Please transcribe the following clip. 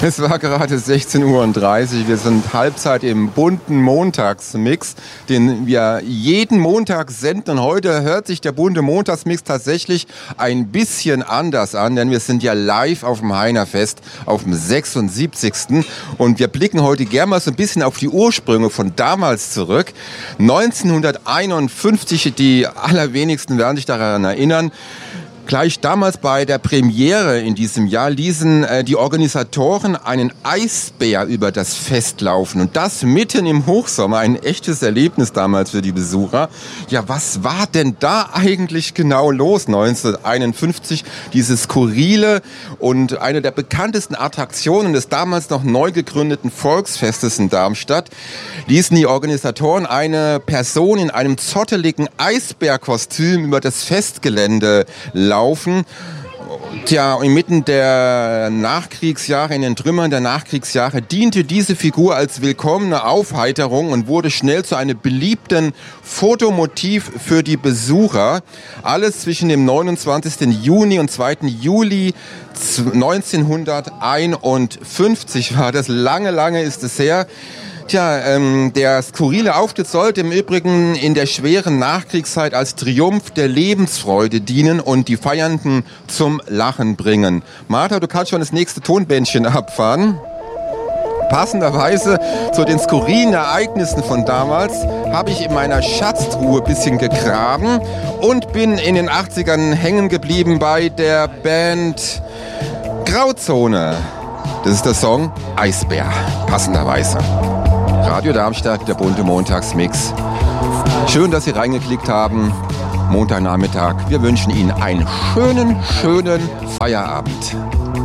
Es war gerade 16:30 Uhr. Wir sind Halbzeit im bunten Montagsmix, den wir jeden Montag senden. Und heute hört sich der bunte Montagsmix tatsächlich ein bisschen anders an, denn wir sind ja live auf dem Heinerfest, auf dem 76. Und wir blicken heute gerne mal so ein bisschen auf die Ursprünge von damals zurück. 1951, die allerwenigsten werden sich daran erinnern. Gleich damals bei der Premiere in diesem Jahr ließen die Organisatoren einen Eisbär über das Fest laufen. Und das mitten im Hochsommer, ein echtes Erlebnis damals für die Besucher. Ja, was war denn da eigentlich genau los 1951? Diese skurrile und eine der bekanntesten Attraktionen des damals noch neu gegründeten Volksfestes in Darmstadt ließen die Organisatoren eine Person in einem zotteligen Eisbärkostüm über das Festgelände laufen. Tja, inmitten der Nachkriegsjahre, in den Trümmern der Nachkriegsjahre, diente diese Figur als willkommene Aufheiterung und wurde schnell zu einem beliebten Fotomotiv für die Besucher. Alles zwischen dem 29. Juni und 2. Juli 1951 war das. Lange ist es her. Tja, der skurrile Auftritt sollte im Übrigen in der schweren Nachkriegszeit als Triumph der Lebensfreude dienen und die Feiernden zum Lachen bringen. Martha, du kannst schon das nächste Tonbändchen abfahren. Passenderweise zu den skurrilen Ereignissen von damals habe ich in meiner Schatztruhe ein bisschen gegraben und bin in den 80ern hängen geblieben bei der Band Grauzone. Das ist der Song Eisbär, passenderweise. Radio Darmstadt, der bunte Montagsmix. Schön, dass Sie reingeklickt haben. Montagnachmittag. Wir wünschen Ihnen einen schönen Feierabend.